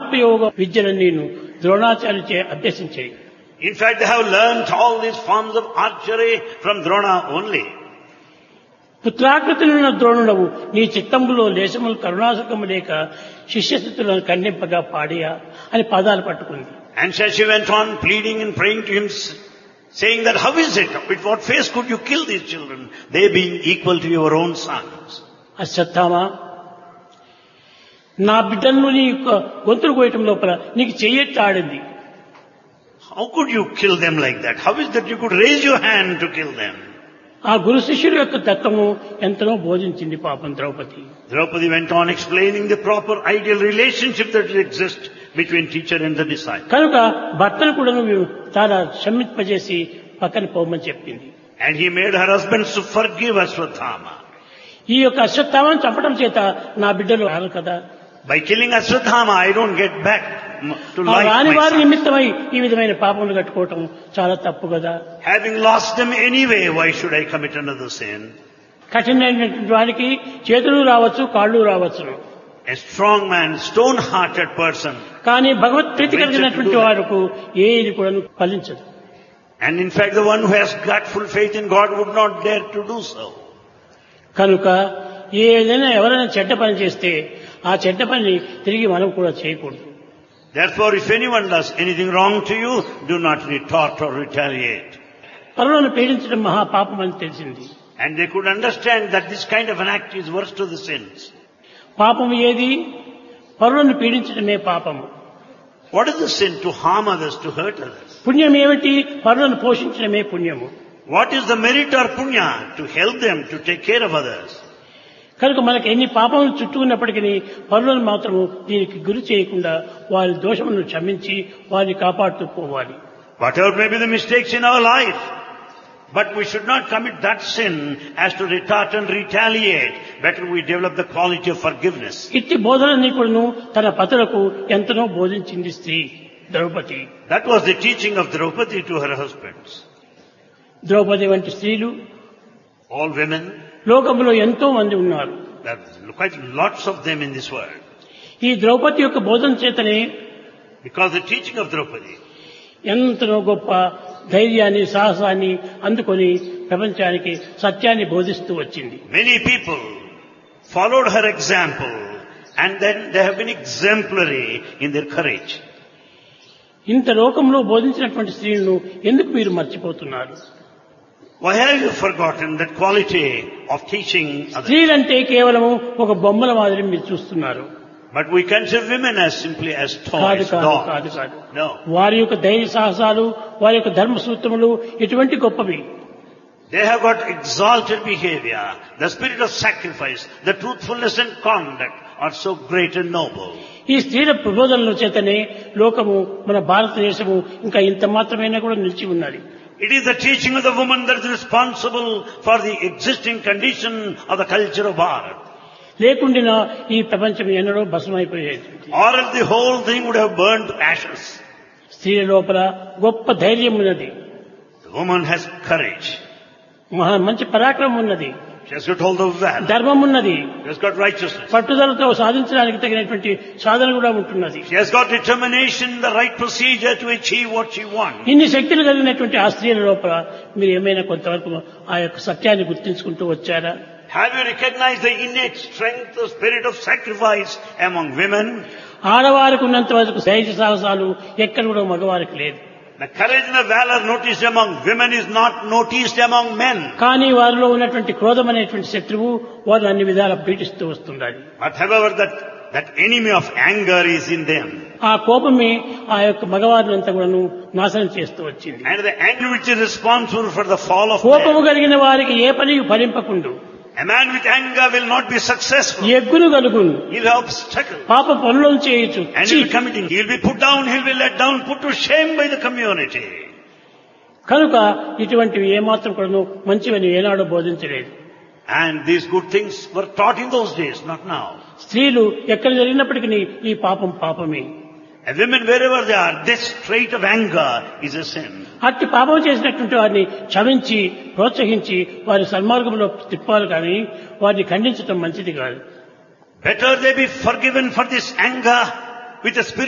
బాణప్రయోగ విద్యను నేను ద్రోణాచార్యుచే అభ్యసించాయి. In fact, they have learnt all these forms of archery from Drona only. పుత్రాకృతులున్న ద్రోణుడవు నీ చిత్తంబులో లేశములు కరుణాసుకము లేక శిష్యస్థితులను ఖండింపగా పాడియా అని పాదాలు పట్టుకుంది. And so she went on pleading and praying to him, saying that how is it? With what face could you kill these children, they being equal to your own sons? Ashwatthama, నా బిడ్డలను నీ యొక్క గొంతులు కోయటం లోపల నీకు చెయ్యెత్తి ఆడింది. How could you kill them like that? How is that you could raise your hand to kill them? ఆ గురు శిష్యుల యొక్క తత్వము ఎంతనో బోధించింది పాపం Draupadi. Draupadi went on explaining the proper ideal relationship that exists between teacher and the disciple. కనుక భర్తను కూడా నువ్వు చాలా క్షమింపజేసి పక్కన పోమని చెప్పింది. And he made her husbands to forgive Ashwatthama. ఈ యొక్క అశ్వత్థామను చంపడం చేత నా బిడ్డలు రారు కదా. By killing Ashwatthama, I don't get back to ఆ life రాని వారి myself. నిమిత్తమై ఈ విధమైన పాపములు కట్టుకోవటం చాలా తప్పు కదా. Having lost them anyway, why should I commit another sin? కఠినమైనటువంటి వారికి చేతులు రావచ్చు, కాళ్ళు రావచ్చు. A strong man, stone-hearted person. కానీ భగవత్ ప్రీతి కలిగినటువంటి వారికి ఏది కూడా ఫలించదు. And in fact, the one who has got full faith in God would not dare to do so. కనుక ఏదైనా ఎవరైనా చెడ్డ పని చేస్తే ఆ చెడ్డ పని తిరిగి మనం కూడా చేయకూడదు. Therefore, if anyone does anything wrong to you, do not retort or retaliate. పరులను పీడించడం మహాపాపం అని తెలిసింది. And they could understand that this kind of an act is worse to the sins. పాపం ఏది? పరులను పీడించడమే పాపము. What is the sin? To harm others, to hurt others. పుణ్యం ఏమిటి? పరులను పోషించడమే పుణ్యము. What is the merit or punya? To help them, to take care of others. కనుక మనకు ఎన్ని పాపములు చుట్టుకున్నప్పటికీ పరులను మాత్రము దీనికి గురి చేయకుండా వారి దోషములను క్షమించి వారిని కాపాడుతూ పోవాలి. Whatever may be the mistakes in our life, but we should not commit that sin as to retort and retaliate. Better we develop the quality of forgiveness. ఇట్టి బోధనని కూడాను తన పతులకు ఎంతనో బోధించింది స్త్రీ Draupadi. That was the teaching of Draupadi to her husbands. Draupadi వంటి స్త్రీలు All women, లోకంలో ఎంతో మంది ఉన్నారు. there are quite lots of them in this world. ఈ ద్రౌపది యొక్క బోధన చేతనే Because the teaching of Draupadi, ఎంతనో గొప్ప ధైర్యాన్ని సాహసాన్ని అందుకొని ప్రపంచానికి సత్యాన్ని బోధిస్తూ వచ్చింది. many people followed her example and then they have been exemplary in their courage. ఇంత లోకంలో బోధించినటువంటి స్త్రీలను ఎందుకు మీరు మర్చిపోతున్నారు? Why have you forgotten that quality of teaching others? స్త్రీలంటే కేవలము ఒక బొమ్మల మాదిరి మీరు చూస్తున్నారు. But we consider women as simply as కాదు toys, కాదు dolls. కాదు కాదు. No. వారి యొక్క ధైర్య సాహసాలు, వారి యొక్క ధర్మ సూత్రములు ఎటువంటి గొప్పవి. They have got exalted behavior, the spirit of sacrifice, the truthfulness and conduct are so great and noble. ఈ స్త్రీల ప్రబోధనల చేతనే లోకము మన భారతదేశము ఇంకా ఇంత మాత్రమైనా కూడా నిలిచి ఉన్నది. It is the teaching of the woman that is responsible for the existing condition of the culture of Bharat. లేకుండా ఈ ప్రపంచం ఎన్నడో భస్మైపోయేది. Or else the whole thing would have burned to ashes. స్త్రీల లోపల గొప్ప ధైర్యం ఉన్నది, The woman has courage. మంచి పరాక్రమం ఉన్నది, She has got hold of valor. ధర్మం ఉన్నది, She has got righteousness. పట్టుదలతో సాధించడానికి తగినటువంటి సాధన కూడా ఉంటున్నది. She has got determination, the right procedure to achieve what she wants. ఇన్ని శక్తులు కలిగినటువంటి ఆ స్త్రీల లోపల మీరు ఏమైనా కొంతవరకు ఆ యొక్క సత్యాన్ని గుర్తించుకుంటూ వచ్చారా? Have you recognized the innate strength, the spirit of sacrifice among women? ఆడవారికి ఉన్నంత వరకు ధైర్య సాహసాలు ఎక్కడ కూడా మగవారికి లేదు. The courage and the valor noticed among women is not noticed among men. కానీ వారిలో ఉన్నటువంటి క్రోధం అనేటువంటి శత్రువు వారు అన్ని విధాలా పీడిస్తూ వస్తుండాలి. But however, that enemy of anger is in them. ఆ కోపమే ఆ యొక్క మగవారిని అంతా కూడా నాశనం చేస్తూ వచ్చింది. And the anger which is responsible for the fall of కోపము man. కలిగిన వారికి ఏ పని ఫలింపకుండు. A man with anger will not be successful. ఎగ్గును కలుగును, He'll have obstacles. పాప పనులను చేయొచ్చు. And he'll be committing. He'll be put down, he'll be let down, put to shame by the community. కనుక ఇటువంటివి ఏమాత్రం కూడా మంచివని ఏనాడో బోధించలేదు. And these good things were taught in those days, not now. స్త్రీలు ఎక్కడ జరిగినప్పటికీ ఈ పాపం పాపమే. And women, wherever they are, this trait of anger is a sin. అట్టి పాపం చేసినటువంటి వారిని క్షమించి ప్రోత్సహించి వారి సన్మార్గంలో తిప్పాలి కానీ వారిని ఖండించడం మంచిది కాదు. Better they be forgiven for this anger with a spirit